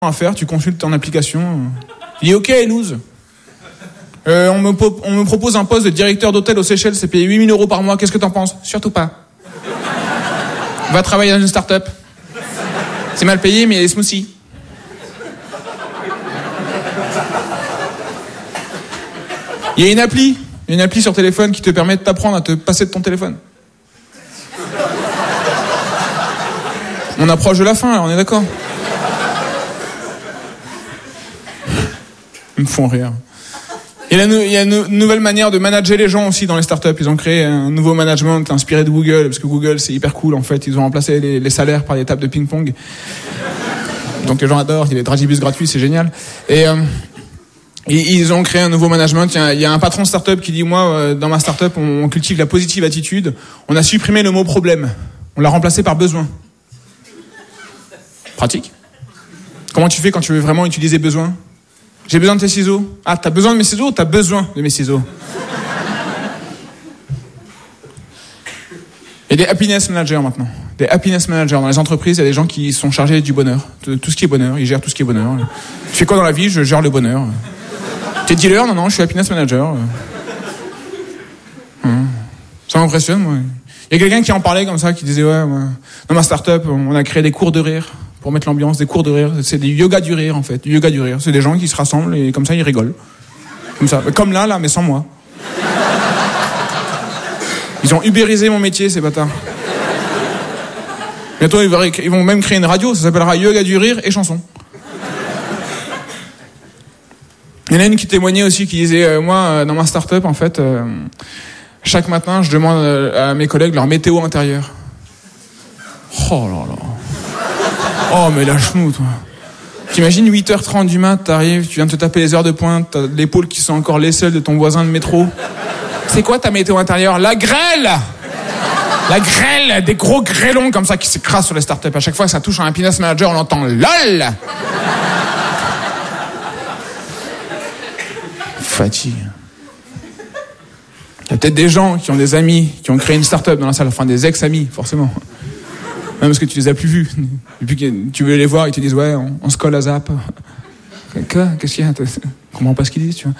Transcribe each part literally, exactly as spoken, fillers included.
à faire, tu consultes ton application. Il dit ok, lose. Euh, on, me, on me propose un poste de directeur d'hôtel aux Seychelles, c'est payé huit mille euros par mois, qu'est-ce que t'en penses? Surtout pas. Va travailler dans une start-up. C'est mal payé, mais il y a des smoothies. Il y a une appli, une appli sur téléphone qui te permet de t'apprendre à te passer de ton téléphone. On approche de la fin, là, on est d'accord? Ils me font rire. Il y a, il y a une nouvelle manière de manager les gens aussi dans les startups. Ils ont créé un nouveau management inspiré de Google, parce que Google, c'est hyper cool, en fait. Ils ont remplacé les, les salaires par des tables de ping-pong. Donc les gens adorent, il y a des dragibus gratuits, c'est génial. Et, euh, et ils ont créé un nouveau management. Il y a, il y a un patron de startup qui dit, moi, euh, dans ma startup, on, on cultive la positive attitude. On a supprimé le mot problème. On l'a remplacé par besoin. Pratique. Comment tu fais quand tu veux vraiment utiliser besoin? J'ai besoin de tes ciseaux. Ah, t'as besoin de mes ciseaux ou t'as besoin de mes ciseaux? Il y a des happiness managers maintenant. Des happiness managers. Dans les entreprises, il y a des gens qui sont chargés du bonheur. De tout ce qui est bonheur. Ils gèrent tout ce qui est bonheur. Tu fais quoi dans la vie? Je gère le bonheur. T'es dealer? Non, non, je suis happiness manager. Hum. Ça m'impressionne, moi. Il y a quelqu'un qui en parlait comme ça, qui disait, ouais, moi, dans ma start-up, on a créé des cours de rire. Pour mettre l'ambiance, des cours de rire. C'est du yoga du rire, en fait. Du yoga du rire. C'est des gens qui se rassemblent et comme ça, ils rigolent. Comme ça. Comme là, là, mais sans moi. Ils ont ubérisé mon métier, ces bâtards. Bientôt, ils vont même créer une radio. Ça s'appellera Yoga du rire et chanson. Il y en a une qui témoignait aussi, qui disait, euh, moi, euh, dans ma start-up, en fait, euh, chaque matin, je demande à mes collègues leur météo intérieure. Oh là là. Oh, mais lâche-nous, toi. T'imagines, huit heures trente du mat, t'arrives, tu viens de te taper les heures de pointe, t'as l'épaule qui sont encore l'aisselle de ton voisin de métro. C'est quoi ta météo intérieure? La grêle! La grêle! Des gros grêlons comme ça qui s'écrasent sur les startups. À chaque fois que ça touche un happiness manager, on entend LOL! Fatigue. Il y a peut-être des gens qui ont des amis, qui ont créé une startup dans la salle, enfin des ex-amis, forcément. Même parce que tu les as plus vus. Depuis que tu veux les voir, ils te disent ouais, on, on se colle à Zap. Quoi? Qu'est-ce qu'il y a? Je comprends pas ce qu'ils disent, tu vois.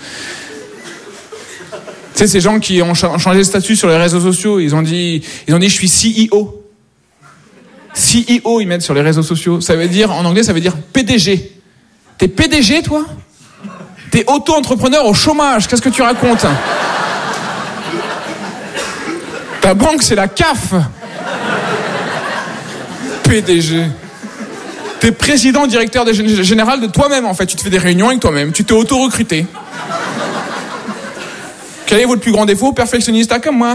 Tu sais, ces gens qui ont changé de statut sur les réseaux sociaux, ils ont dit, ils ont dit, je suis C E O. C E O, ils mettent sur les réseaux sociaux. Ça veut dire, en anglais, ça veut dire P D G. T'es P D G, toi? T'es auto-entrepreneur au chômage. Qu'est-ce que tu racontes? Ta banque, c'est la C A F. P D G. T'es président, directeur de gén- général de toi-même, en fait. Tu te fais des réunions avec toi-même. Tu t'es auto-recruté. Quel est votre plus grand défaut? Perfectionniste, comme moi.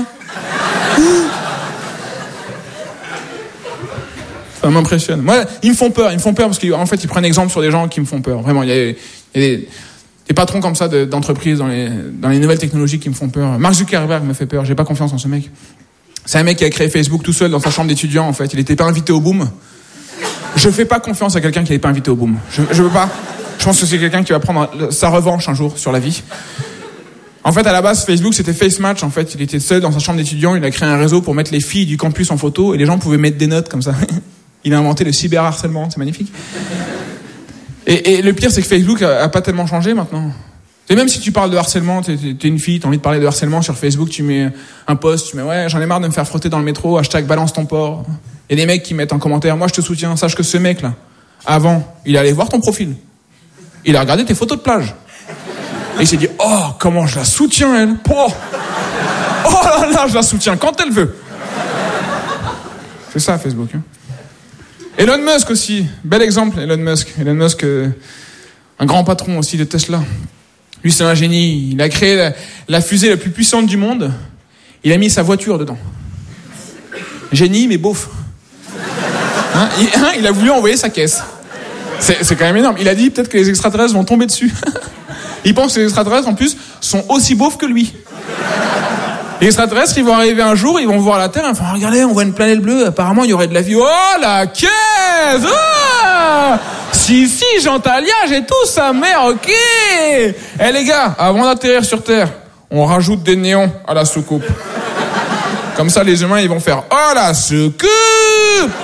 Ça m'impressionne. Moi, ils me font peur. Ils me font peur parce qu'en fait, ils prennent exemple sur des gens qui me font peur. Vraiment, il y a, il y a des, des patrons comme ça de, d'entreprises dans les, dans les nouvelles technologies qui me font peur. Mark Zuckerberg me fait peur. J'ai pas confiance en ce mec. C'est un mec qui a créé Facebook tout seul dans sa chambre d'étudiant, en fait. Il était pas invité au boom. Je fais pas confiance à quelqu'un qui n'est pas invité au boom. Je, je veux pas. Je pense que c'est quelqu'un qui va prendre sa revanche un jour sur la vie. En fait, à la base, Facebook, c'était Face Match. En fait, il était seul dans sa chambre d'étudiant. Il a créé un réseau pour mettre les filles du campus en photo et les gens pouvaient mettre des notes comme ça. Il a inventé le cyberharcèlement. C'est magnifique. Et, et le pire, c'est que Facebook a, a pas tellement changé maintenant. Et même si tu parles de harcèlement, t'es, t'es une fille, t'as envie de parler de harcèlement sur Facebook, tu mets un post, tu mets ouais, j'en ai marre de me faire frotter dans le métro, hashtag balance ton porc. Il y a des mecs qui mettent en commentaire, moi je te soutiens, sache que ce mec-là, avant, il allait voir ton profil. Il a regardé tes photos de plage. Et il s'est dit, oh, comment je la soutiens, elle. Oh, oh là là, je la soutiens quand elle veut. C'est ça, Facebook. Hein. Elon Musk aussi, bel exemple, Elon Musk. Elon Musk, euh, un grand patron aussi de Tesla. Lui, c'est un génie. Il a créé la, la fusée la plus puissante du monde. Il a mis sa voiture dedans. Génie, mais beauf. Hein, il, hein, il a voulu envoyer sa caisse. C'est, c'est quand même énorme. Il a dit peut-être que les extraterrestres vont tomber dessus. Il pense que les extraterrestres, en plus, sont aussi beaufs que lui. Les extraterrestres, ils vont arriver un jour, ils vont voir la Terre, ils vont faire, regardez, on voit une planète bleue, apparemment, il y aurait de la vie. Oh, la caisse! Oh si, si, Jean Talia, j'ai tout sa mère, ok. Eh les gars, avant d'atterrir sur Terre, on rajoute des néons à la soucoupe. Comme ça, les humains, ils vont faire, oh la soucoupe!